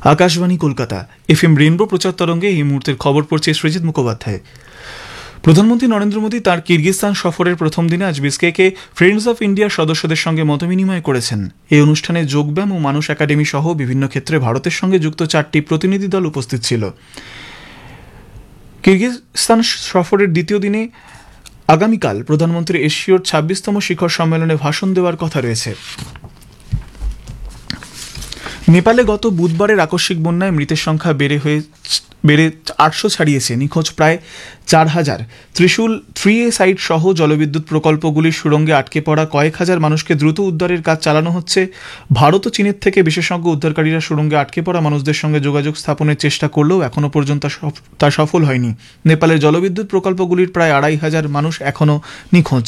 Akashvani Kolkata FM rainbow প্রচার তরঙ্গে এই মুহূর্তের খবর পড়ছে সৃজিত মুখোপাধ্যায়। প্রধানমন্ত্রী নরেন্দ্র মোদী তার কিরগিজস্তান সফরের প্রথম দিনে আজ বিশকেকে ফ্রেন্ডস অফ ইন্ডিয়ার সদস্যদের সঙ্গে মতবিনিময় করেছেন। এই অনুষ্ঠানে যোগব্যায়াম ও মানুষ একাডেমি সহ বিভিন্ন ক্ষেত্রে ভারতের সঙ্গে যুক্ত 4টি প্রতিনিধি দল উপস্থিত ছিল। কিরগিজস্তান সফরের দ্বিতীয় দিনে আগামীকাল প্রধানমন্ত্রী এশীয় 26তম শিখর সম্মেলনে ভাষণ দেওয়ার কথা রয়েছে। নেপালে গত বুধবারের আকস্মিক বন্যায় মৃতের সংখ্যা বেড়ে 800 ছাড়িয়েছে। নিখোঁজ প্রায় 4000। ত্রিশূল 3A সাইট সহ জলবিদ্যুৎ প্রকল্পগুলির সুড়ঙ্গে আটকে পড়া কয়েক হাজার মানুষকে দ্রুত উদ্ধারের কাজ চালানো হচ্ছে। ভারত ও চীনের থেকে বিশেষজ্ঞ উদ্ধারকারীরা সুড়ঙ্গে আটকে পড়া মানুষদের সঙ্গে যোগাযোগ স্থাপনের চেষ্টা করলেও এখনও পর্যন্ত তা সফল হয়নি। নেপালের জলবিদ্যুৎ প্রকল্পগুলির প্রায় 2500 মানুষ এখনও নিখোঁজ।